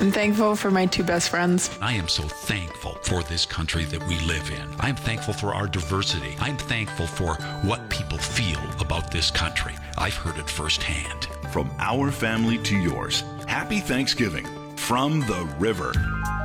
I'm thankful for my two best friends. I am so thankful for this country that we live in. I'm thankful for our diversity. I'm thankful for what people feel about this country. I've heard it firsthand. From our family to yours, happy Thanksgiving from the river.